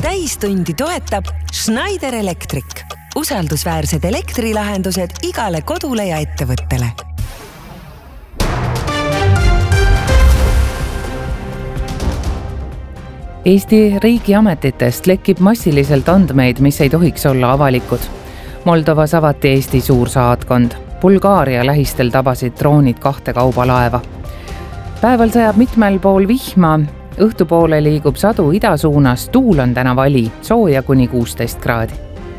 täistundi toetab Schneider Electric. Usaldusväärsed elektrilahendused igale kodule ja ettevõttele. Eesti riigiametitest lekib massiliselt andmeid, mis ei tohiks olla avalikud. Moldovas avati Eesti suursaatkond. Bulgaaria lähistel tabasid droonid 2 kaubalaeva. Päeval sajab mitmel pool vihma, õhtupoole liigub sadu idasuunas, tuul on täna vali, sooja kuni 16 kraadi.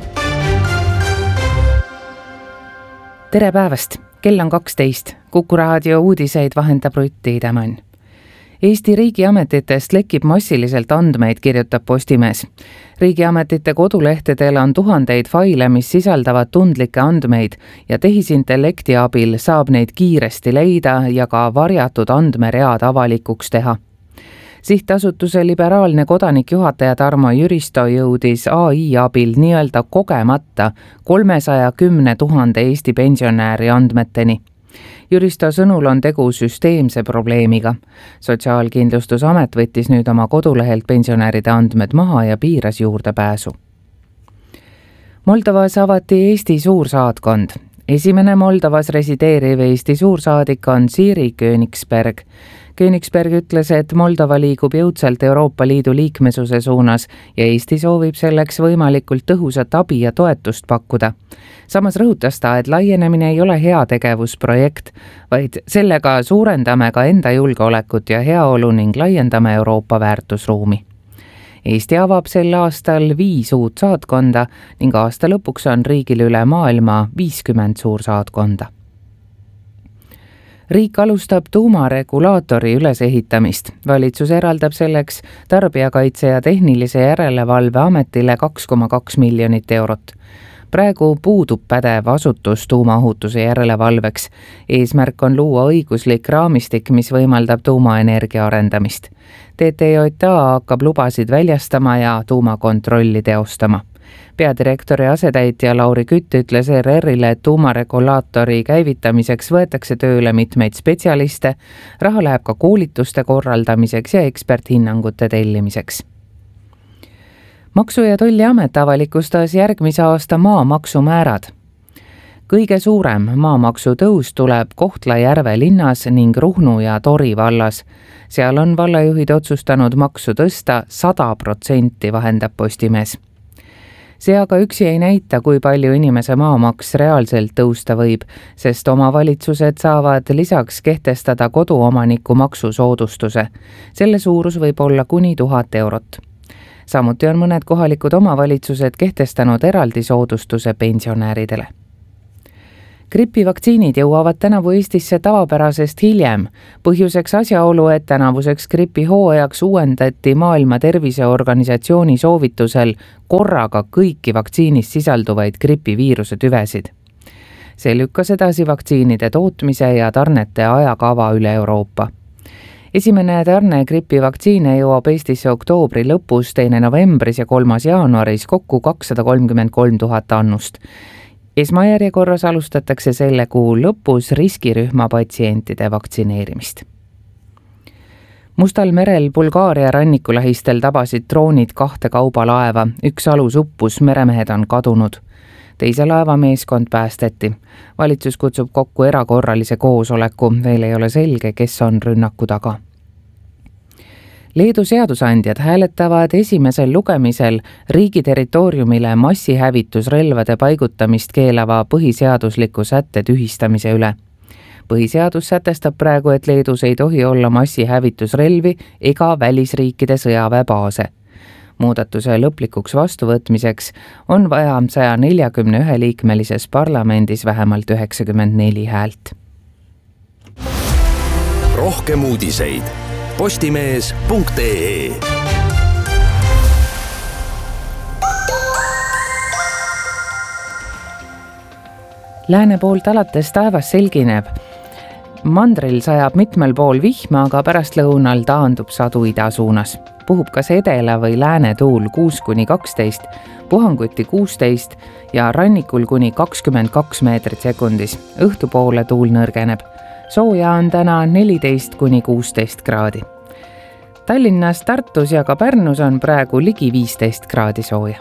Tere päevast, kell on 12, Kuku raadio uudiseid vahendab Rutti Idemann. Eesti riigiametitest lekib massiliselt andmeid, kirjutab Postimees. Riigiametite kodulehtedel on tuhandeid faile, mis sisaldavad tundlikke andmeid ja tehisintellekti abil saab neid kiiresti leida ja ka varjatud andmeread avalikuks teha. Sihtasutuse liberaalne kodanikjuhataja Tarmo Jüristo jõudis AI abil nii-öelda kogemata 310 000 Eesti pensionääri andmeteni. Jüristo sõnul on tegu süsteemse probleemiga. Sotsiaalkindlustusamet võttis nüüd oma kodulehelt pensionäride andmed maha ja piiras juurdepääsu. Moldovas avati Eesti suursaatkond. Esimene Moldovas resideeriv Eesti suursaadik on Siiri Königsberg. Königsberg ütles, et Moldova liigub jõudsalt Euroopa Liidu liikmesuse suunas ja Eesti soovib selleks võimalikult tõhusat abi ja toetust pakkuda. Samas rõhutas ta, et laienemine ei ole heategevusprojekt, vaid sellega suurendame ka enda julgeolekut ja heaolu ning laiendame Euroopa väärtusruumi. Eesti avab sel aastal 5 uut saatkonda ning aasta lõpuks on riigil üle maailma 50 suursaatkonda. Riik alustab tuumaregulaatori ülesehitamist. Valitsus eraldab selleks Tarbijakaitse ja Tehnilise Järelevalve Ametile 2,2 miljonit eurot. Praegu puudub pädev asutus tuumaohutuse järelevalveks. Eesmärk on luua õiguslik raamistik, mis võimaldab tuumaenergia arendamist. TTJA hakkab lubasid väljastama ja tuumakontrolli teostama. Peadirektori asetäitja Lauri Kütt ütles ERR-ile, et tuumaregulaatori käivitamiseks võetakse tööle mitmeid spetsialiste, raha läheb ka koolituste korraldamiseks ja eksperthinnangute tellimiseks. Maksu- ja Tolliamet avalikustas järgmise aasta maamaksumäärad. Kõige suurem maamaksu tõus tuleb Kohtla-Järve linnas ning Ruhnu ja Tori vallas. Seal on vallajuhid otsustanud maksu tõsta 100%, vahendab Postimees. See aga üksi ei näita, kui palju inimese maamaks reaalselt tõusta võib, sest omavalitsused saavad lisaks kehtestada koduomaniku maksusoodustuse. Selle suurus võib olla kuni 1000 eurot. Samuti on mõned kohalikud omavalitsused kehtestanud eraldi soodustuse pensionäridele. Gripivaktsiinid jõuavad tänavu Eestisse tavapärasest hiljem. Põhjuseks asjaolu, et tänavuseks gripihooajaks uuendati Maailma Terviseorganisatsiooni soovitusel korraga kõiki vaktsiinis sisalduvaid gripiviiruse tüvesid. See lükkas edasi vaktsiinide tootmise ja tarnete ajakava üle Euroopa. Esimene tarne gripivaktsiine jõuab Eestisse oktoobri lõpus, 2. novembris ja 3. jaanuaris kokku 233 000 annust. Esmajärjekorras alustatakse selle kuu lõpus riskirühma patsientide vaktsineerimist. Mustal merel Bulgaaria rannikulähistel tabasid droonid 2 kaubalaeva, 1 alus uppus, meremehed on kadunud. Teise laeva meeskond päästeti. Valitsus kutsub kokku erakorralise koosoleku, veel ei ole selge, kes on rünnaku taga. Leedu seadusandjad hääletavad esimesel lugemisel riigi territooriumile massihävitusrelvade paigutamist keelava põhiseadusliku sätte tühistamise üle. Põhiseadus sätestab praegu, et Leedus ei tohi olla massihävitusrelvi ega välisriikide sõjaväebaase. Muudatuse lõplikuks vastuvõtmiseks on vaja 141-liikmelises parlamendis vähemalt 94 häält. Rohkem uudiseid postimees.ee. Lääne poolt alates taevas selgineb. Mandril sajab mitmel pool vihma, aga pärastlõunal taandub sadu ida suunas. Puhub kas edela või lääne tuul 6-12, puhanguti 16 ja rannikul kuni 22 meetrit sekundis. Õhtupoole tuul nõrgeneb. Sooja on täna 14-16 kraadi. Tallinnas, Tartus ja ka Pärnus on praegu ligi 15 kraadi sooja.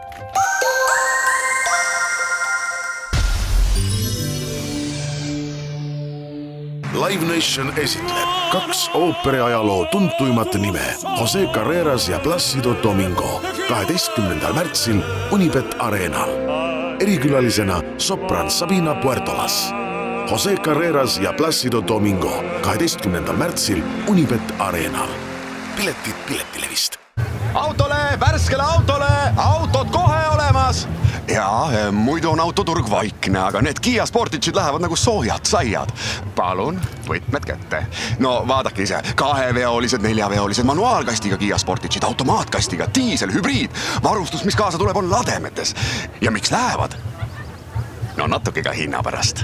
Live Nation esitleb 2 ooperiajaloo tuntuimat nime Jose Carreras ja Plácido Domingo 12. märtsil Unibet Arenal. Erikülalisena sopran Sabina Puertolas. Jose Carreras ja Plácido Domingo 12. märtsil Unibet Arenal. Piletid Piletilevist. Autole, värskele autole, autod kohe olemas. Ja, muidu on autoturg vaikne, aga need Kia Sportage'id lähevad nagu soojad saiad. Palun, võtmed kätte. No vaadake ise, 2-veolised, 4-veolised, manuaalkastiga Kia Sportage'id, automaatkastiga, diisel, hübriid. Varustus, mis kaasa tuleb, on lademetes. Ja miks lähevad? No natuke ka hinna pärast.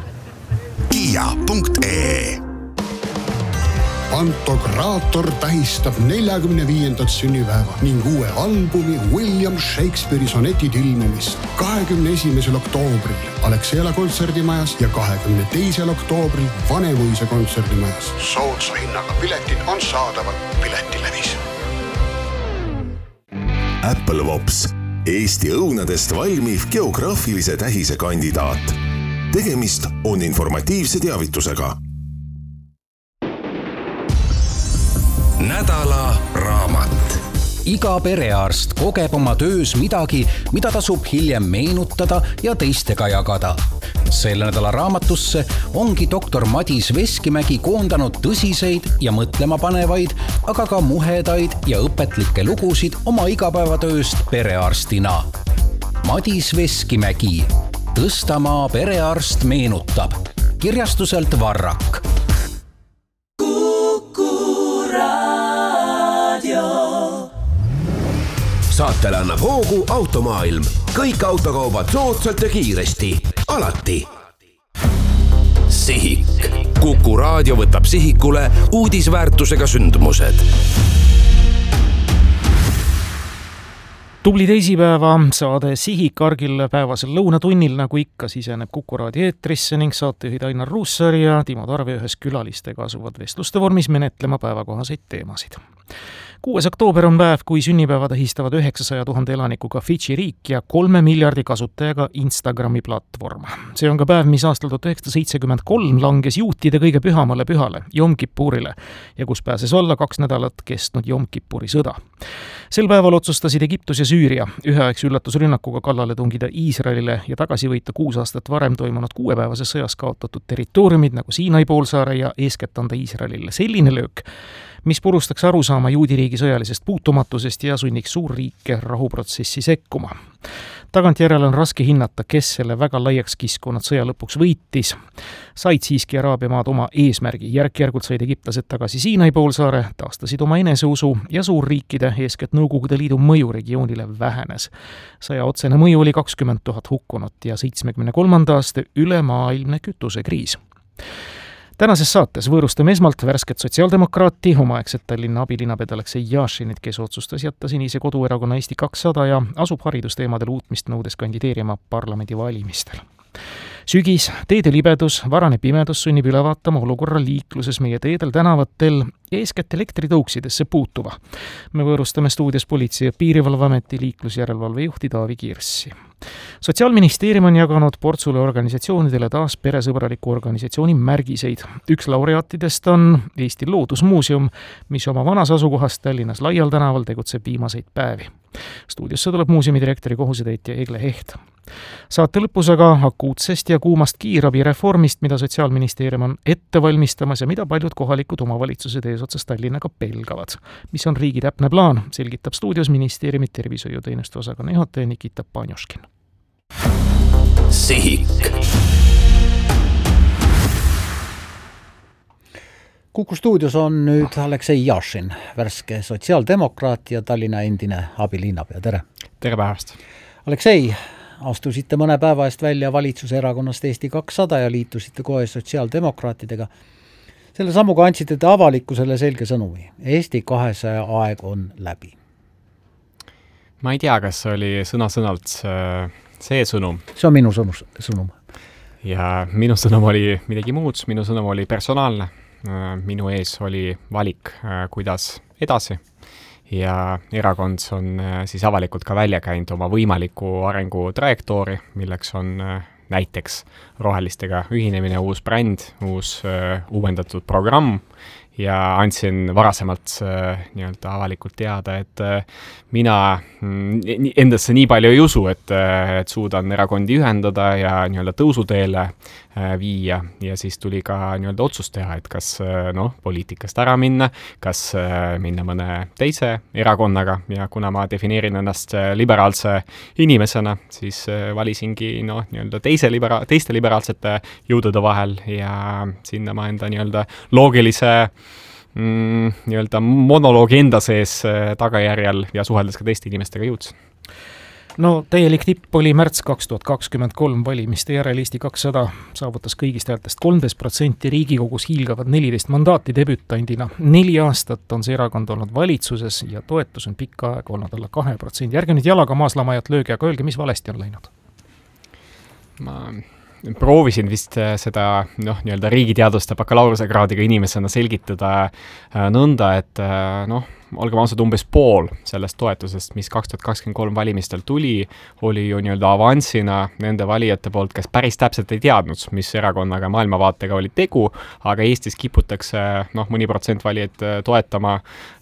Kia.ee Pantokraator tähistab 45. sünnipäeva ning uue albumi William Shakespeare'i sonetid ilmumist 21. oktoobril Alexela kontserdimajas ja 22. oktoobril Vanemuise kontserdimajas. Soodsa hinnaga piletid on saadavad Piletilevis. Apple Wops, Eesti õunadest valmiv geograafilise tähise kandidaat. Tegemist on informatiivse teavitusega. Nädala raamat. Iga perearst kogeb oma töös midagi, mida tasub hiljem meenutada ja teistega jagada. Selle nädala raamatusse ongi doktor Madis Veskimägi koondanud tõsiseid ja mõtlemapanevaid, aga ka muhedaid ja õpetlikke lugusid oma igapäevatööst perearstina. Madis Veskimägi. Tõstamaa perearst meenutab. Kirjastuselt Varrak. Saatele annab hoogu Automaailm. Kõik autokaubad soodsalt ja kiiresti. Alati. Sihik. Kuku raadio võtab sihikule uudisväärtusega sündmused. Tubli teisipäeva saade Sihik argil päevasel lõunatunnil, nagu ikka siseneb Kuku raadio eetrisse ning saatejuhid Ainar Ruussaar ja Timo Tarve ühes külalistega asuvad vestluste vormis menetlema päevakohaseid teemasid. 6. oktoober on päev, kui sünnipäeva tähistavad 900 000 elanikuga Fidži riik ja 3 miljardi kasutajaga Instagrami platvorm. See on ka päev, mis aastal 1973 langes juutide kõige pühamale pühale, Jom Kippurile, ja kus pääses olla 2 nädalat kestnud Jom Kippuri sõda. Sel päeval otsustasid Egiptus ja Süüria üheaegse üllatusrünnakuga kallale tungida Iisraelile ja tagasi võita 6 aastat varem toimunud 6-päevases sõjas kaotatud territooriumid nagu Siinai poolsaare ja eeskätt anda Iisraelile selline löök, mis purustaks arusaama juudiriigi sõjalisest puutumatusest ja sunniks suurriike rahuprotsessi sekkuma. Tagantjärele on raske hinnata, kes selle väga laiaks kiskunud sõja lõpuks võitis. Said siiski Araabia maad oma eesmärgi. Järk-järgult said egiptlased tagasi Siinai poolsaare, taastasid oma eneseusu ja suurriikide, eeskätt Nõukogude Liidu mõju regioonile vähenes. Sõja otsene mõju oli 20 000 hukkunut ja 73. aasta ülemaailmne kütusekriis. Tänases saates võõrustame esmalt värsket sotsiaaldemokraati, omaaegset Tallinna abilinnaped Aleksei Jašinit, kes otsustas jätta sinise koduerakonna Eesti 200 ja asub haridusteemadel uutmist nõudes kandideerima parlamendivalimistel. Sügis, teede libedus, varane pimedus sunnib üle vaatama olukorra liikluses meie teedel, tänavatel ja eeskätt elektritõuksidesse puutuva. Me võõrustame stuudios Politsei- ja Piirivalveameti liiklusjärelevalve juhti Taavi Kirssi. Sotsiaalministeerium on jaganud portsule organisatsioonidele taas peresõbraliku organisatsiooni märgiseid. Üks laureaatidest on Eesti Loodusmuuseum, mis oma vanas asukohast Tallinnas Laial tänaval tegutseb viimaseid päevi. Stuudiosse tuleb muuseumi direktori kohusetäitja Egle Heht. Saate lõpus aga akuutsest ja kuumast kiirabireformist, mida Sotsiaalministeerium on ette valmistamas ja mida paljud kohalikud omavalitsused eesotsas Tallinnaga pelgavad. Mis on riigi täpne plaan, selgitab stuudios ministeeriumi tervishoiuteenuste osakonna juhataja Nikita Panjuškin. Sihik. Kuku stuudios on nüüd Aleksei Jašin, värske sotsiaaldemokraat ja Tallinna endine abilinnapea. Tere! Tere päevast! Aleksei, astusite mõne päeva eest välja valitsuserakonnast Eesti 200 ja liitusite kohe sotsiaaldemokraatidega. Selle sammuga andsite te avalikkusele selge sõnumi. Eesti 200 aeg on läbi. Ma ei tea, kas see oli sõna-sõnalt see sõnum. See on minu sõnum. Ja minu sõnum oli midagi muud, minu sõnum oli personaalne. minu ees oli valik, kuidas edasi ja erakond on siis avalikult ka välja käinud oma võimaliku arengu trajektoori, milleks on näiteks rohelistega ühinemine, uus bränd, uus uuendatud programm ja andsin varasemalt nii-öelda avalikult teada, et mina endasse nii palju ei usu, et suudan erakondi ühendada ja nii-öelda tõusuteele viia ja siis tuli ka nii-öelda otsus teha, et kas poliitikast ära minna, kas minna mõne teise erakonnaga ja kuna ma defineerin ennast liberaalse inimesena, siis valisingi nii-öelda teiste liberaalsete jõudude vahel ja sinna ma enda nii-öelda loogilise nii-öelda monoloogi enda sees tagajärjel ja suheldes ka teiste inimestega jõudsin. No täielik tipp oli märts 2023 valimiste järel Eesti 200 saavutas kõigist häältest 13%, Riigikogus hiilgavad 14 mandaati debütandina. 4 aastat on see erakond olnud valitsuses ja toetus on pikka aega olnud alla 2%. Ärge nüüd jalaga maaslamajat lööge, aga öelge, mis valesti on läinud? Ma proovisin vist seda nii-öelda riigiteaduste bakalaureuse-kraadiga inimesena selgitada nõnda, et olgem ausad, umbes pool sellest toetusest, mis 2023 valimistel tuli, oli ju nii-öelda avansina nende valijate poolt, kes päris täpselt ei teadnud, mis erakonnaga maailmavaatega oli tegu, aga Eestis kiputakse mõni protsent valijaid toetama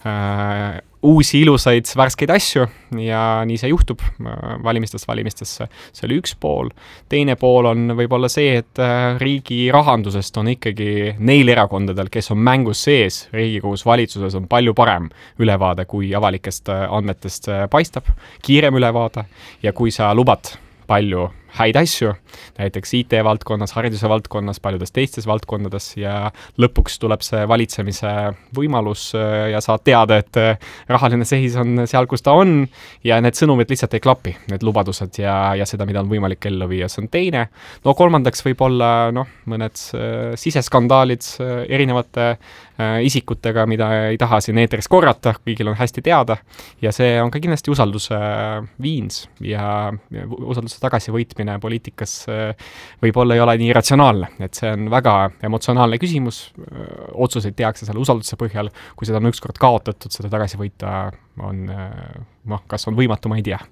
uusi ilusaid värskeid asju ja nii see juhtub valimistest valimistesse. See oli üks pool. Teine pool on võib-olla see, et riigi rahandusest on ikkagi neil erakondadel, kes on mängus sees Riigikogus valitsuses, on palju parem ülevaade, kui avalikest andmetest paistab, kiirem ülevaade ja kui sa lubad palju häid asju, näiteks IT-valdkonnas, hariduse valdkonnas, paljudes teistes valdkondades ja lõpuks tuleb see valitsemise võimalus ja saad teada, et rahaline seis on seal, kus ta on ja need sõnumid lihtsalt ei klapi, need lubadused ja seda, mida on võimalik ellu viia, see on teine. Kolmandaks võib olla mõned siseskandaalid erinevate isikutega, mida ei taha siin eetris korrata, kõigil on hästi teada ja see on ka kindlasti usalduse viins ja usalduse tagasivõitmine poliitikas võib-olla ei ole nii ratsionaalne, et see on väga emotsionaalne küsimus, otsuseid tehakse selle usalduse põhjal, kui seda on ükskord kaotatud, seda tagasi võita on, kas on võimatu, ma ei tea.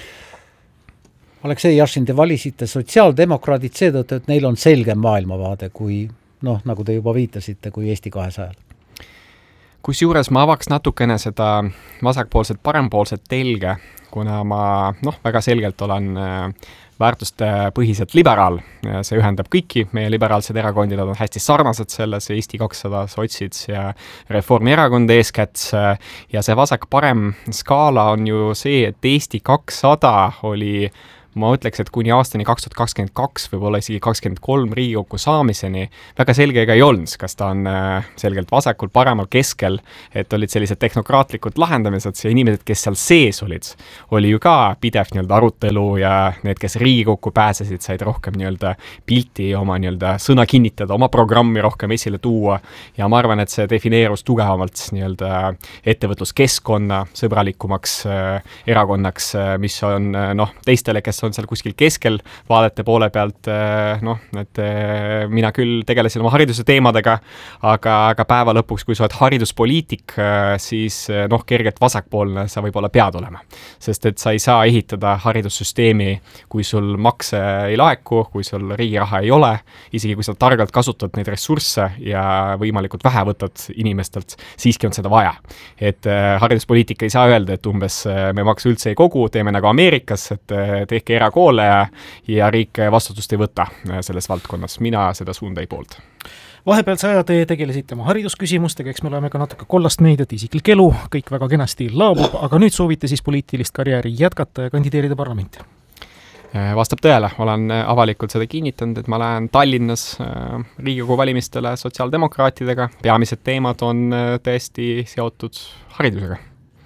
Aleksei Jašin, te valisite sotsiaaldemokraadid seetõttu, et neil on selgem maailmavaade kui, nagu te juba viitasite, kui Eesti 200. Kusjuures ma avaks natukene seda vasakpoolset, parempoolset telge, kuna ma väga selgelt olen väärtuste põhiselt liberaal. See ühendab kõiki meie liberaalsed erakondid, on hästi sarnased selles, Eesti 200, Sotsid ja Reformierakond eeskätt. Ja see vasak-parem skaala on ju see, et Eesti 200 oli, ma ütleks, et kuni aastani 2022, võib-olla isegi 2023 Riigikokku saamiseni väga selge ega ei olnud, kas ta on selgelt vasakul, paremal, keskel, et olid sellised tehnokraatlikud lahendamised ja inimesed, kes seal sees olid, oli ju ka pidev nii-öelda arutelu ja need, kes Riigikokku pääsesid, said rohkem nii-öelda pilti oma nii-öelda sõna kinnitada, oma programmi rohkem esile tuua ja ma arvan, et see defineerus tugevamalt nii-öelda ettevõtluskeskkonna sõbralikumaks erakonnaks, mis on teistele, kes on seal kuskil keskel vaadete poole pealt, et mina küll tegelesin oma hariduse teemadega, aga päeva lõpuks, kui sa oled hariduspoliitik, siis kergelt vasakpoolne sa võib-olla pead olema. Sest et sa ei saa ehitada haridussüsteemi, kui sul makse ei laeku, kui sul riigiraha ei ole, isegi kui sa targalt kasutad neid ressursse ja võimalikult vähe võtad inimestelt, siiski on seda vaja. Et hariduspoliitika ei saa öelda, et umbes me makse üldse ei kogu, teeme nagu Ameerikas, et tehke erakoole ja riik vastutust ei võta selles valdkonnas. Mina seda suunda ei poolda. Vahepealse aja te tegelesite oma haridusküsimustega, eks me oleme ka natuke kollast meediat, isiklik elu, kõik väga kenasti laabub, aga nüüd soovite siis poliitilist karjääri jätkata ja kandideerida parlamenti? Vastab tõele, olen avalikult seda kinnitanud, et ma lähen Tallinnas Riigikogu valimistele sotsiaaldemokraatidega. Peamised teemad on tõesti seotud haridusega.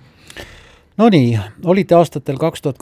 No nii, olite aastatel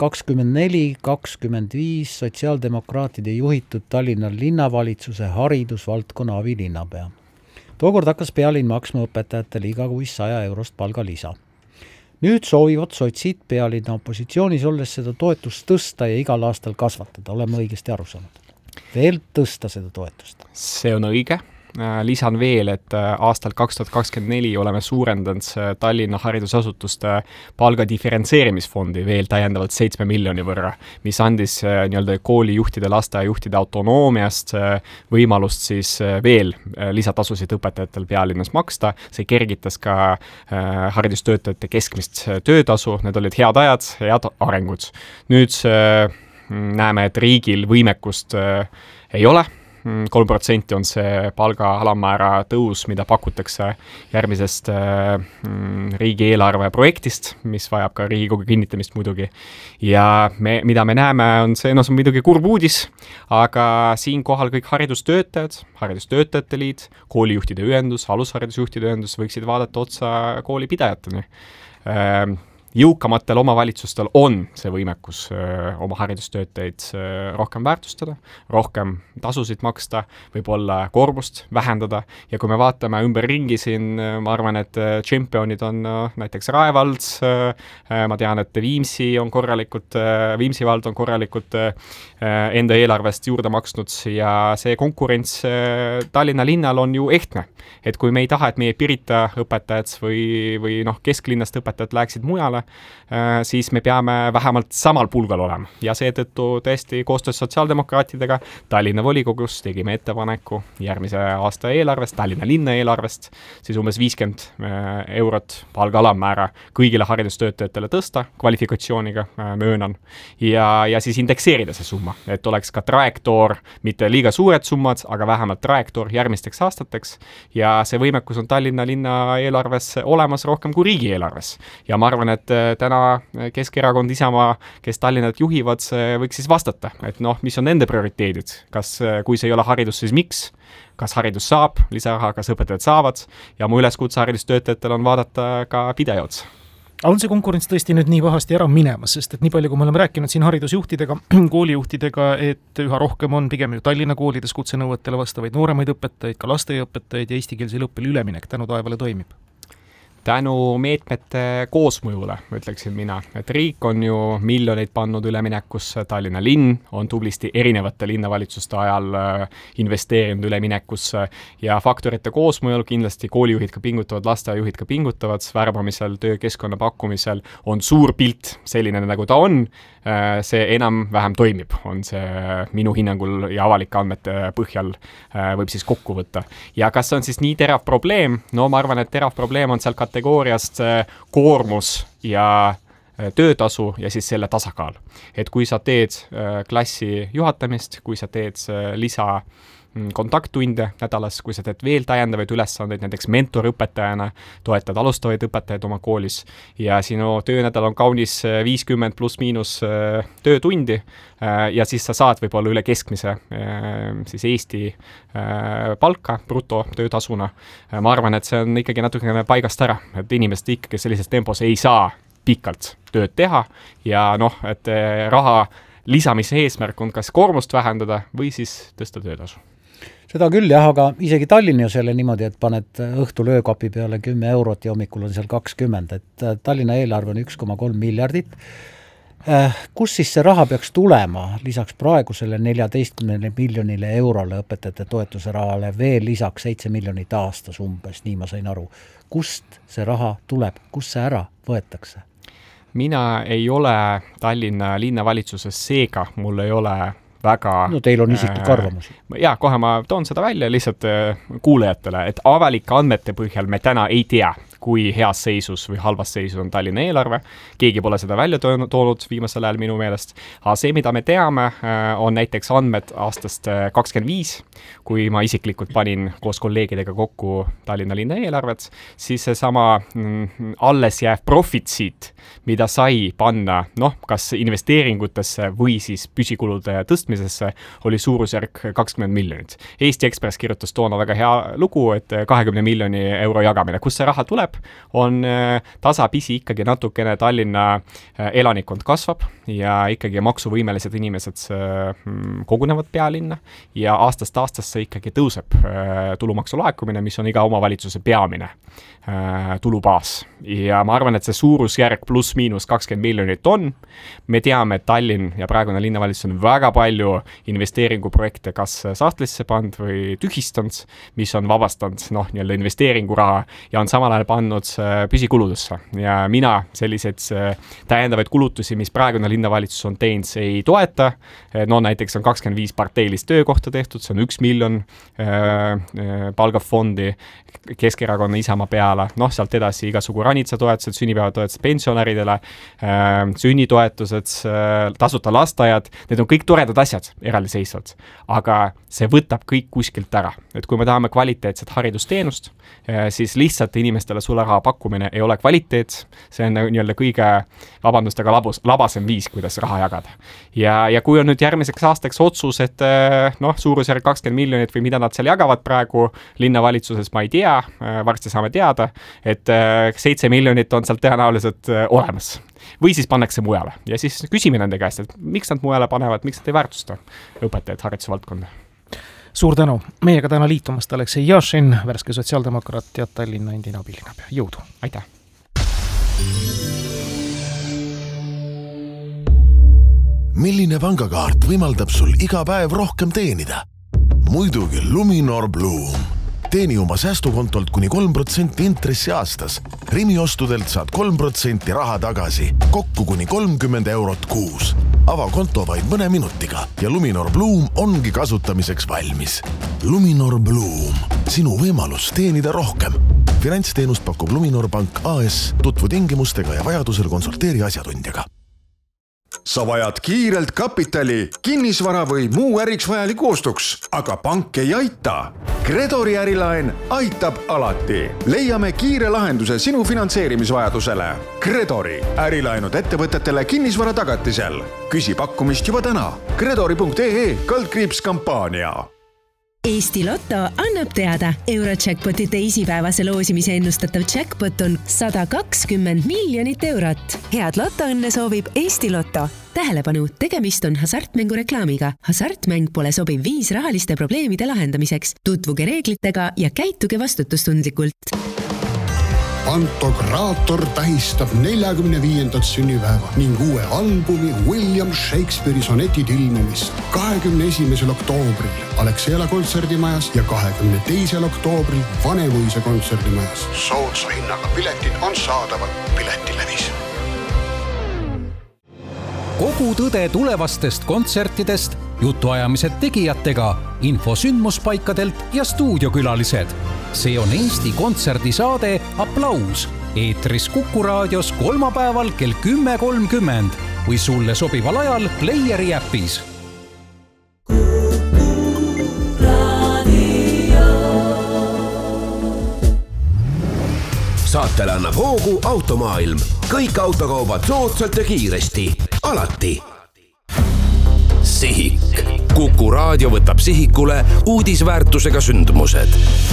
2024-2025 sotsiaaldemokraatide juhitud Tallinna linnavalitsuse haridusvaldkonna abilinnapea. Tookord hakkas pealinn maksma õpetajatele igakuist 100 eurost palgalisa. Nüüd soovivad sotsid pealinna opositsioonis olles seda toetust tõsta ja igal aastal kasvatada. Oleme õigesti aru saanud. Veel tõsta seda toetust. See on õige. lisan veel, et aastal 2024 oleme suurendanud Tallinna haridusasutuste palga diferentseerimisfondi veel täiendavalt 7 miljoni võrra, mis andis nii-öelda koolijuhtide, lasteaiajuhtide autonoomiast võimalust siis veel lisatasusid õpetajatel pealinnas maksta. See kergitas ka haridustöötajate keskmist töötasu, need olid head ajad, head arengud. Nüüd näeme, et riigil võimekust ei ole. 3% on see palga alammäära tõus, mida pakutakse järgmisest riigieelarve projektist, mis vajab ka Riigikogu kinnitamist muidugi. Ja mida me näeme, on see, see on muidugi kurb uudis, aga siinkohal kõik haridustöötajad, haridustöötajate liit, koolijuhtide ühendus, alusharidusjuhtide ühendus võiksid vaadata otsa koolipidajateni. Jõukamatel omavalitsustel on see võimekus oma haridustöötajaid rohkem väärtustada, rohkem tasusid maksta, võib-olla koormust vähendada ja kui me vaatame ümber ringi siin, ma arvan, et tšempionid on näiteks Rae vald, ma tean, et Viimsi vald on korralikult enda eelarvest juurde maksnud ja see konkurents Tallinna linnal on ju ehtne, et kui me ei taha, et meie Pirita õpetajad või kesklinnast õpetajad läheksid mujale, siis me peame vähemalt samal pulgal olema ja seetõttu tõesti koostöös sotsiaaldemokraatidega Tallinna volikogus tegime ettepaneku järgmise aasta eelarvest, Tallinna linna eelarvest, siis umbes 50 eurot palga alammäära kõigile haridustöötajatele tõsta, kvalifikatsiooniga möönan ja siis indekseerida see summa, et oleks ka trajektoor, mitte liiga suured summad, aga vähemalt trajektoor järgmisteks aastateks ja see võimekus on Tallinna linna eelarves olemas rohkem kui riigieelarves ja ma arvan, et täna Keskerakond, Isamaa, kes Tallinnat juhivad, võiks siis vastata, et mis on nende prioriteedid, kas, kui see ei ole haridus, siis miks, kas haridus saab lisaraha, kas õpetajad saavad ja mu üleskutse haridustöötajatel on vaadata ka pideja otsa. On see konkurents tõesti nüüd nii pahasti ära minemas, sest et nii palju, kui me oleme rääkinud siin haridusjuhtidega, koolijuhtidega, et üha rohkem on pigem ju Tallinna koolides kutsenõuetele vastavaid nooremaid õpetajaid, ka lasteaiaõpetajaid ja eestikeelsele õppele üleminek tänu taevale toimib. Tänu meetmete koosmõjule, ütleksin mina, et riik on ju miljoneid pannud üleminekusse, Tallinna linn on tublisti erinevate linnavalitsuste ajal investeerinud üleminekusse ja faktorite koosmõjul kindlasti koolijuhid ka pingutavad, lasteaiajuhid ka pingutavad, värbamisel, töökeskkonna pakkumisel on suur pilt selline, nagu ta on, see enam-vähem toimib, on see minu hinnangul ja avalike andmete põhjal võib siis kokku võtta. Ja kas on siis nii terav probleem? No ma arvan, et terav probleem on seal kategooriast koormus ja töötasu ja siis selle tasakaal. Et kui sa teed klassi juhatamist, kui sa teed lisa kontakttunde nädalas, kui sa teed veel täiendavaid ülesandeid, näiteks mentorõpetajana, toetad alustavaid õpetajaid oma koolis ja sinu töönädal on kaunis 50 pluss miinus töötundi ja siis sa saad võib-olla üle keskmise siis Eesti palka bruto töötasuna. Ma arvan, et see on ikkagi natukene paigast ära, et inimesed ikkagi sellises tempos ei saa pikalt tööd teha ja et raha lisamise eesmärk on kas koormust vähendada või siis tõsta töötasu. Seda küll jah, aga isegi Tallinn ju selle niimoodi, et paned õhtul öökapi peale 10 eurot ja hommikul on seal 20, et Tallinna eelarve on 1,3 miljardit. Kus siis see raha peaks tulema lisaks praegusele 14 miljonile eurole õpetajate toetuse rahale veel lisaks 7 miljonit aastas umbes, nii ma sain aru. Kust see raha tuleb, kus see ära võetakse? Mina ei ole Tallinna linnavalitsuses, seega mul ei ole väga... No teil on isiklik arvamus. Jaa, kohe ma toon seda välja lihtsalt kuulajatele, et avalike andmete põhjal me täna ei tea, kui heas seisus või halvas seisus on Tallinna eelarve. Keegi pole seda välja toonud viimasel ajal minu meelest. Aga see, mida me teame, on näiteks andmed aastast 25, kui ma isiklikult panin koos kolleegidega kokku Tallinna linna eelarvet, siis see sama alles jääv profit siit, mida sai panna, kas investeeringutesse või siis püsikulude tõstmisesse, oli suurusjärk 20 miljonit. Eesti Ekspress kirjutas toona väga hea lugu, et 20 miljoni euro jagamine. Kus see raha tuleb? tõuseb, on tasapisi ikkagi natukene Tallinna elanikkond kasvab ja ikkagi maksuvõimelised inimesed kogunevad pealinna ja aastast aastasse ikkagi tõuseb tulumaksu laekumine, mis on iga omavalitsuse peamine tulubaas. Ja ma arvan, et see suurusjärg pluss-miinus 20 miljonit on. Me teame, et Tallinn ja praegune linnavalitsus on väga palju investeeringuprojekte kas sahtlisse pand või tühistanud, mis on vabastanud nii-öelda investeeringuraha ja on samal ajal pannud püsikuludesse. Ja mina selliseid täiendavaid kulutusi, mis praegune linnavalitsus on teinud, ei toeta. Näiteks on 25 parteilist töökohta tehtud, see on 1 miljon palgafondi Keskerakonna Isamaa peale, sealt edasi igasugu ranitsatoetused, sünnipäevatoetused pensionäridele, sünnitoetused, tasuta lasteaiad, need on kõik toredad asjad eraldiseisvad, aga see võtab kõik kuskilt ära. Et kui me tahame kvaliteetset haridusteenust, siis lihtsalt inimestele sularaha pakkumine ei ole kvaliteet, see on nii-öelda kõige vabandustega labasem viis, kuidas raha jagada. Ja kui on nüüd järgmiseks aastaks otsus, et suurusjärg 20 miljonit või mida nad seal jagavad praegu linnavalitsuses, ma ei tea, varsti saame teada, et 7 miljonit on sealt tõenäoliselt olemas. Või siis pannakse mujale ja siis küsime nende käest, et miks nad mujale panevad, miks nad ei väärtusta õpetajad hariduse valdkonda. Suur tänu. Meiega täna liitumast Aleksei Jašin, värske sotsiaaldemokraat ja Tallinna endine abilinnapea. Jõudu. Aitäh. Milline pangakaart võimaldab sul iga päev rohkem teenida? Muidugi Luminor Bloom. Teeni oma säästukontolt kuni 3% intressi aastas. Rimi ostudelt saad 3% raha tagasi, kokku kuni 30 eurot kuus. Ava konto vaid mõne minutiga ja Luminor Bloom ongi kasutamiseks valmis. Luminor Bloom, sinu võimalus teenida rohkem. Finantsteenust pakub Luminor Pank AS, tutvu tingimustega ja vajadusel konsulteeri asjatundjaga. Sa vajad kiirelt kapitali, kinnisvara või muu äriks vajaliku ostuks, aga pank ei aita. Credori ärilaen aitab alati. Leiame kiire lahenduse sinu finantseerimisvajadusele. Credori ärilaenud ettevõtetele kinnisvara tagatisel. Küsi pakkumist juba täna. Credori.ee/kampaania. Eesti Lotto annab teada. Eurojackpoti teisipäevase loosimise ennustatav jackpot on 120 miljonit eurot. Head lotoõnne soovib Eesti Lotto. Tähelepanu, tegemist on hasartmängureklaamiga. Hasartmäng pole sobiv viis rahaliste probleemide lahendamiseks. Tutvuge reeglitega ja käituge vastutustundlikult. Pantokraator tähistab 45. sünnipäeva ning uue albumi William Shakespeare'i sonetid ilmumist 21. oktoobril Alexela kontserdimajas ja 22. oktoobril Vanemuise kontserdimajas. Soodsa hinnaga piletid on saadaval Piletilevis. Kogu tõde tulevastest kontsertidest, jutuajamised tegijatega, info sündmuspaikadelt ja stuudiokülalised. See on Eesti kontserdisaade Aplaus. Eetris Kuku raadios kolmapäeval kell 10.30 või sulle sobival ajal Playeri äpis. Saatele annab hoogu Automaailm. Kõik autokaubad soodsalt ja kiiresti. Alati. Sihik. Kuku raadio võtab sihikule uudisväärtusega sündmused.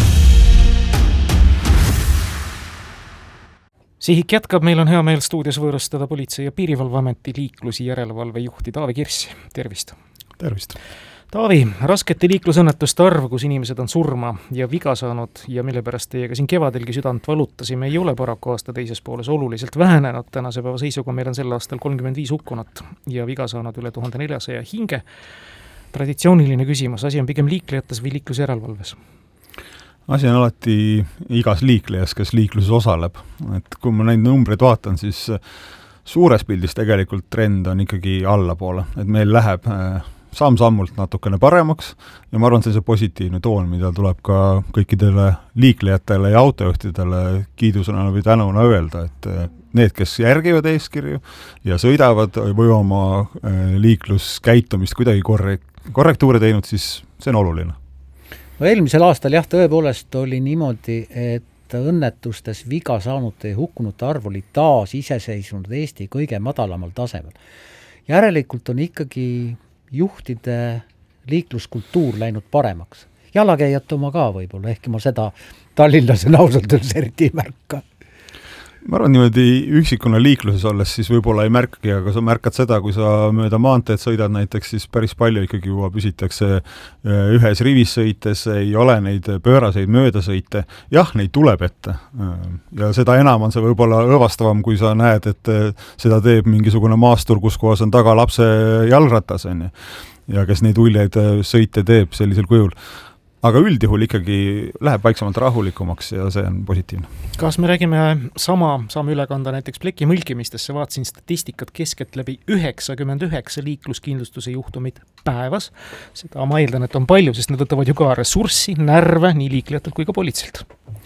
Sihik jätkab, meil on hea meel stuudios võõrustada Politsei- ja Piirivalveameti liiklusi järelevalvejuhti Taavi Kirssi. Tervist! Tervist! Taavi, raskete liiklusõnnetuste arv, kus inimesed on surma ja viga saanud ja mille pärast teiega siin kevadelgi südant valutasime, ei ole paraku aasta teises pooles oluliselt vähenenud. Tänase päeva seisuga meil on sel aastal 35 hukkunut ja viga saanud üle 1400 hinge. Traditsiooniline küsimus, asi on pigem liiklejates või liiklusjärelevalves? Asi on alati igas liiklejas, kes liikluses osaleb. Et kui ma neid numbreid vaatan, siis suures pildis tegelikult trend on ikkagi allapoole. Et meil läheb samm-sammult natukene paremaks ja ma arvan, see positiivne toon, mida tuleb ka kõikidele liiklejatele ja autojuhtidele kiidusena või tänuna öelda, et need, kes järgivad eeskirju ja sõidavad või oma liikluskäitumist kuidagi korrektuure teinud, siis see on oluline. No eelmisel aastal jah, tõepoolest oli niimoodi, et õnnetustes viga saanute ja hukkunute arv oli taas iseseisvunud Eesti kõige madalamal tasemel. Järelikult on ikkagi juhtide liikluskultuur läinud paremaks. Jalakäijate oma ka võib-olla, ehkki ma seda tallinlasena ausalt öeldes eriti ei märka. ma arvan, niimoodi üksikuna liikluses olles siis võib-olla ei märkagi, aga sa märkad seda, kui sa mööda maanteed sõidad näiteks, siis päris palju ikkagi juba püsitakse ühes rivis sõites, ei ole neid pööraseid möödasõite. Jah, neid tuleb ette. Ja seda enam on see võib-olla õõvastavam, kui sa näed, et seda teeb mingisugune maastur, kus kohas on taga lapse jalgratas, on ju. Ja kes neid uljeid sõite teeb sellisel kujul. Aga üldjuhul ikkagi läheb vaiksemalt rahulikumaks ja see on positiivne. Kas me räägime saame üle kanda näiteks pleki mõlkimistesse, vaatasin statistikat keskelt läbi 99 liikluskindlustuse juhtumid päevas. Seda ma eeldan, et on palju, sest need võtavad ju ka ressurssi, närve nii liiklejatelt kui ka politseilt.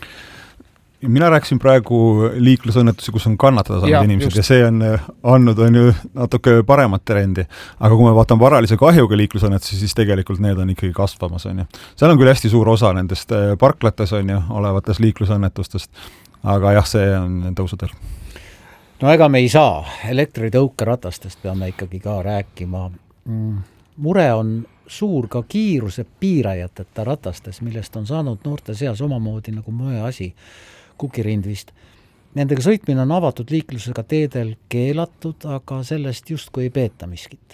Mina rääkisin praegu liiklusõnnetusi, kus on kannatada saanud inimesed ja see on andnud ju natuke paremat trendi. Aga kui me vaatame varalise kahjuga liiklusõnnetusi, siis tegelikult need on ikkagi kasvamas. On ju. Seal on küll hästi suur osa nendest parklates on ju, olevates liiklusõnnetustest, aga jah, see on tõusudel. No ega me ei saa, elektritõukeratastest peame ikkagi ka rääkima. Mure on suur ka kiiruse piirajateta ratastes, millest on saanud noorte seas omamoodi nagu mõe asi. Kukirindvist. Nendega sõitmine on avatud liiklusega teedel keelatud, aga sellest justkui ei peeta miskit.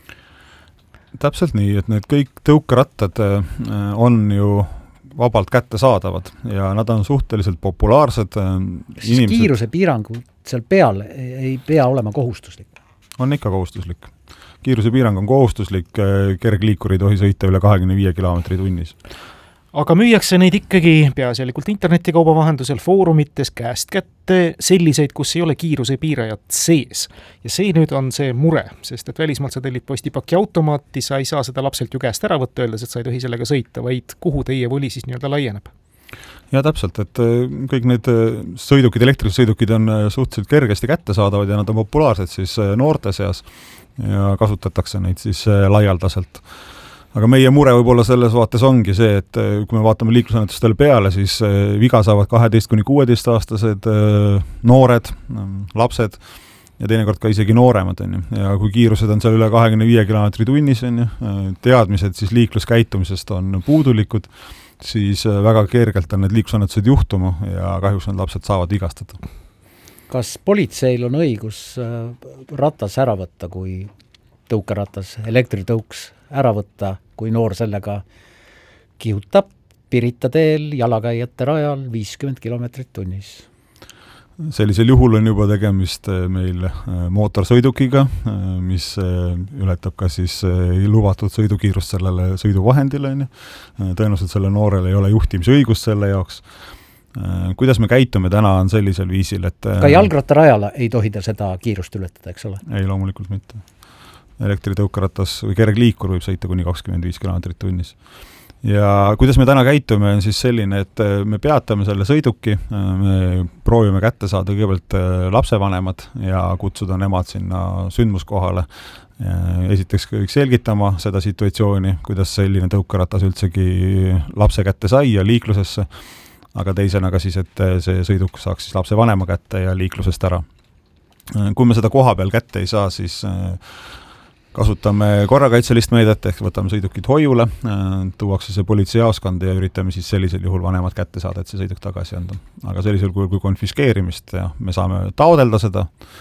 Täpselt nii, et need kõik tõukerattad on ju vabalt kätte saadavad ja nad on suhteliselt populaarsed. Kiiruse piirangu seal peal ei pea olema kohustuslik? On ikka kohustuslik. Kiiruse piirang on kohustuslik, kergliikur ei tohi sõita üle 25 kilomeetri tunnis. Aga müüakse neid ikkagi peaasjalikult internetikauba vahendusel foorumites käest kätte selliseid, kus ei ole kiiruse piirajat sees. Ja see nüüd on see mure, sest et välismaalt sa tellid postipaki automaati, sa ei saa seda lapselt ju käest ära võtta, öeldes, et sa ei tohi sellega sõita, vaid kuhu teie voli siis nii-öelda laieneb? Ja täpselt, et kõik need sõidukid, elektrilised sõidukid on suhteliselt kergesti kättesaadavad ja nad on populaarsed siis noorte seas ja kasutatakse neid siis laialdaselt. Aga meie mure võib-olla selles vaates ongi see, et kui me vaatame liiklusõnnetustele peale, siis viga saavad 12–16-aastased noored, lapsed ja teinekord ka isegi nooremad. On ju. Ja kui kiirused on seal üle 25 kilomeetri tunnis, on ju, teadmised siis liikluskäitumisest on puudulikud, siis väga kergelt on need liiklusõnnetused juhtuma ja kahjuks need lapsed saavad vigastada. Kas politseil on õigus ratas ära võtta, kui tõukeratas, elektritõuks ära võtta, kui noor sellega kihutab Pirita teel jalakäijate rajal 50 kilomeetrit tunnis? Sellisel juhul on juba tegemist meil mootorsõidukiga, mis ületab ka siis lubatud sõidukiirust sellele sõiduvahendile. Tõenäoliselt selle noorel ei ole juhtimisõigust selle jaoks. Kuidas me käitume täna on sellisel viisil, et ka jalgrattarajala ei tohi ta seda kiirust ületada, eks ole? Ei, loomulikult mitte. Elektritõukeratas või kergliikur võib sõita kuni 25 kilomeetrit tunnis. Ja kuidas me täna käitume on siis selline, et me peatame selle sõiduki, me proovime kätte saada kõigepealt lapsevanemad ja kutsuda nemad sinna sündmuskohale. Esiteks kõik selgitama seda situatsiooni, kuidas selline tõukeratas üldsegi lapse kätte sai ja liiklusesse, aga teisena ka siis, et see sõiduk saaks siis lapse vanema kätte ja liiklusest ära. Kui me seda koha peal kätte ei saa, siis kasutame korrakaitselist meedet, ehk võtame sõidukid hoiule, tuuakse see politseijaoskond ja üritame siis sellisel juhul vanemad kätte saada, et see sõiduk tagasi anda. Aga sellisel kujul kui konfiskeerimist ja me saame taodelda seda,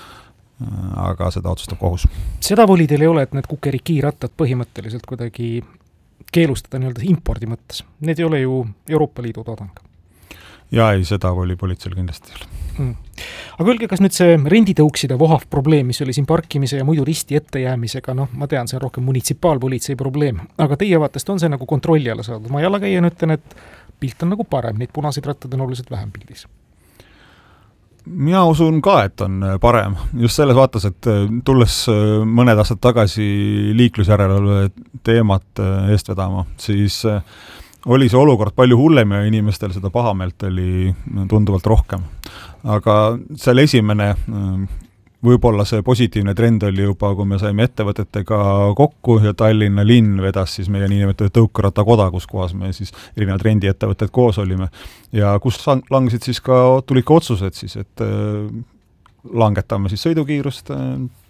aga seda otsustab kohus. Seda voli teil ei ole, et need kukerikiirattad põhimõtteliselt kuidagi keelustada nii-öelda impordi mõttes. Need ei ole ju Euroopa Liidu toodang. Ja ei, seda oli politseil kindlasti ei ole. Aga öelge, kas nüüd see renditõukside vohav probleem, mis oli siin parkimise ja muidu risti ettejäämisega, ma tean, see on rohkem munitsipaalpolitsei probleem, aga teie vaatest on see nagu kontrolli alla saadud. Ma jalakäijana ütlen, et pilt on nagu parem, neid punaseid rattad on oluliselt vähem pildis. Mina usun ka, et on parem. Just selles vaatas, et tulles mõned aastad tagasi liiklusjärelevalve teemat eest vedama, siis oli see olukord palju hullem ja inimestel seda pahameelt oli tunduvalt rohkem. Aga seal esimene, võib-olla see positiivne trend oli juba, kui me saime ettevõtetega kokku ja Tallinna linn vedas siis meie niinimetatud tõukerattakoda, kus kohas me siis erinevad rendiettevõtted koos olime. Ja kus langesid siis ka, tulid ka otsused siis, et langetame siis sõidukiirust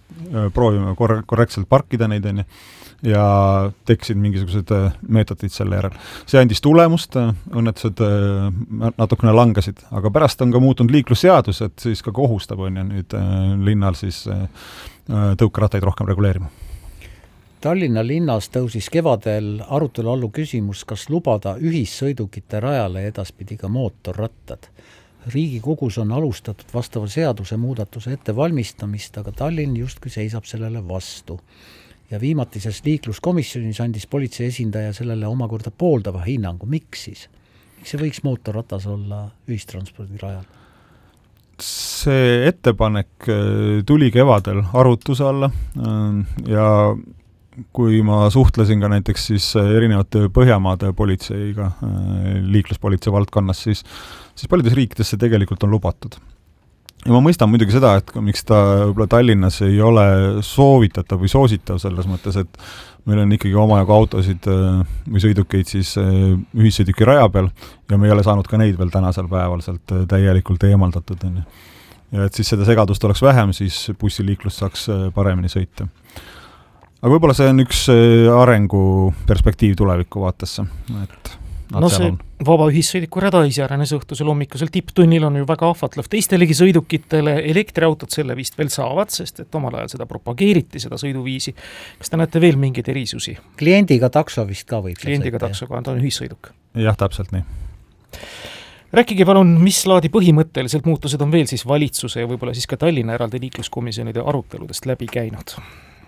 proovime korrektselt parkida neid, on ju, ja tekkisid mingisugused meetodid selle järel. See andis tulemust, õnnetused natukene langesid, aga pärast on ka muutunud liiklusseadus, et siis ka kohustab, on ju, nüüd linnal siis tõukerattaid rohkem reguleerima. Tallinna linnas tõusis kevadel arutelu allu küsimus, kas lubada ühissõidukite rajale edaspidi ka mootorrattad. Riigikogus on alustatud vastava seaduse muudatuse ettevalmistamist, aga Tallinn justkui seisab sellele vastu. Ja viimatises liikluskomisjonis andis politsei esindaja sellele omakorda pooldava hinnangu. Miks siis? Miks see võiks mootorratas olla ühistranspordi rajal? See ettepanek tuli kevadel arutuse alla ja kui ma suhtlesin ka näiteks siis erinevate Põhjamaade politseiga liikluspolitsei valdkonnas, siis paljudes riikides see tegelikult on lubatud. Ja ma mõistan muidugi seda, et miks ta võib-olla Tallinnas ei ole soovitatav või soositav selles mõttes, et meil on ikkagi omajagu autosid või sõidukeid siis ühissõiduki raja peal ja me ei ole saanud ka neid veel tänasel päeval sealt täielikult eemaldatud. Ja et siis seda segadust oleks vähem, siis bussiliiklus saaks paremini sõita. Aga võib-olla see on üks arengu perspektiiv tuleviku vaatesse. No see vaba ühissõidiku rada isjärnes õhtusel hommikusel tipptunnil on ju väga ahvatlev teistelegi sõidukitele, elektriautod selle vist veel saavad, sest et omal ajal seda propageeriti, seda sõiduviisi. Kas te näete veel mingeid erisusi? Kliendiga takso vist ka võib. Kliendiga taksoga on ühissõiduk. Jah, täpselt nii. Rääkige palun, mis laadi põhimõtteliselt muutused on veel siis valitsuse ja võib-olla siis ka Tallinna eraldi liikluskomisjonide aruteludest läbi käinud?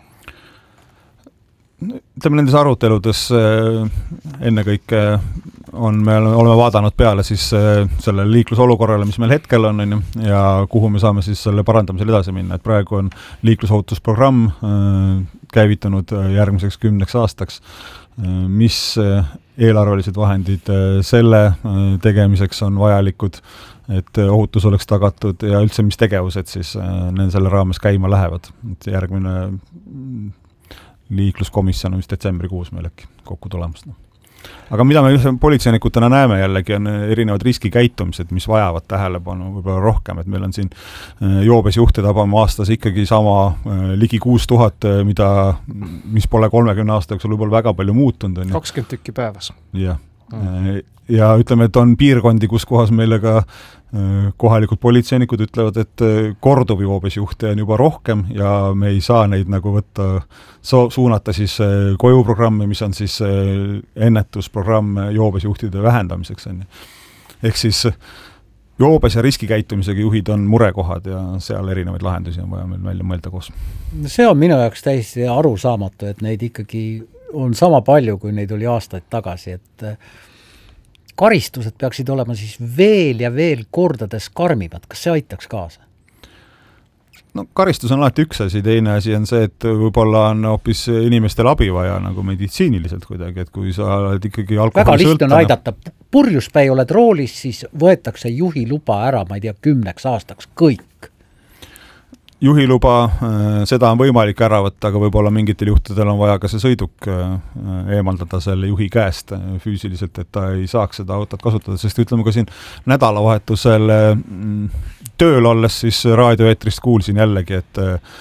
Ütleme, nendes aruteludes ennekõike me oleme vaadanud peale siis selle liiklusolukorrale, mis meil hetkel on ja kuhu me saame siis selle parandamisel edasi minna. Et praegu on liiklusohutusprogramm käivitunud järgmiseks 10 aastaks, mis eelarvelised vahendid selle tegemiseks on vajalikud, et ohutus oleks tagatud ja üldse mis tegevused siis selle raames käima lähevad. Et järgmine liikluskomisjon on vist detsembrikuus meil äkki kokku tulemas. Aga mida me politseinikutena näeme jällegi on erinevad riskikäitumised, mis vajavad tähelepanu võib-olla rohkem, et meil on siin joobes juhte tabama aastas ikkagi sama ligi 6000, mis pole 30 aasta jooksul võib-olla väga palju muutunud. 20 tükki päevas. Jah. Ja ütleme, et on piirkondi, kus kohas meile ka kohalikud politseinikud ütlevad, et korduv joobes juhte on juba rohkem ja me ei saa neid nagu võtta, suunata siis kojuprogramme, mis on siis ennetusprogramm joobes juhtide vähendamiseks. Ehk siis joobes ja riskikäitumisega juhid on murekohad ja seal erinevaid lahendusi on vaja meil välja mõelda koos. See on minu jaoks täiesti arusaamatu, et neid ikkagi on sama palju, kui neid oli aastaid tagasi, et karistused peaksid olema siis veel ja veel kordades karmimad. Kas see aitaks kaasa? No karistus on alati üks asi, teine asi on see, et võib-olla on hoopis inimestel abi vaja nagu meditsiiniliselt kuidagi, et kui sa oled ikkagi alkoholi väga lihtne on aidata. Purjuspäi oled roolis, siis võetakse juhiluba ära, ma ei tea, 10 aastaks kõik. Juhiluba, seda on võimalik ära võtta, aga võib-olla mingitel juhtudel on vaja ka see sõiduk eemaldada selle juhi käest füüsiliselt, et ta ei saaks seda autot kasutada, sest ütleme ka siin nädalavahetusel tööl olles siis raadioeetrist kuulsin jällegi, et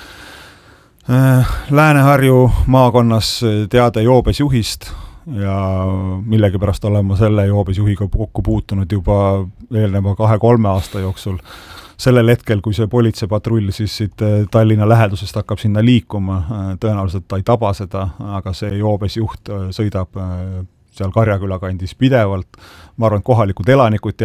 Lääne-Harju maakonnas teade joobes juhist ja millegi pärast olema selle joobes juhiga kokku puutunud juba eelneva 2-3 aasta jooksul. Sellel hetkel, kui see politseipatrull siis siit Tallinna lähedusest hakkab sinna liikuma, tõenäoliselt ta ei taba seda, aga see joobes juht sõidab seal Karjaküla kandis pidevalt. Ma arvan, et kohalikud elanikud